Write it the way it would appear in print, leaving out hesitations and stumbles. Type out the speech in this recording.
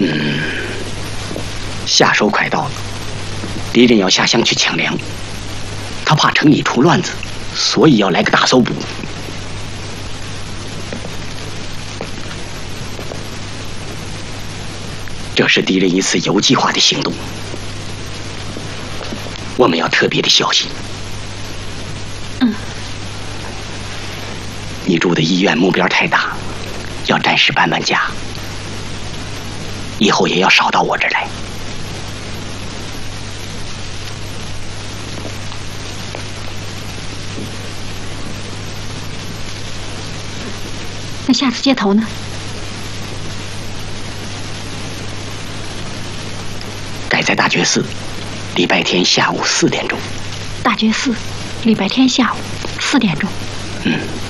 下手快到了，敌人要下乡去抢粮，他怕城里出乱子，所以要来个大搜捕。这是敌人一次有计划的行动，我们要特别的小心。你住的医院目标太大，要暂时搬搬家，以后也要少到我这儿来。 那下次接头呢？ 改在大觉寺，礼拜天下午4点钟。 大觉寺，礼拜天下午4点钟。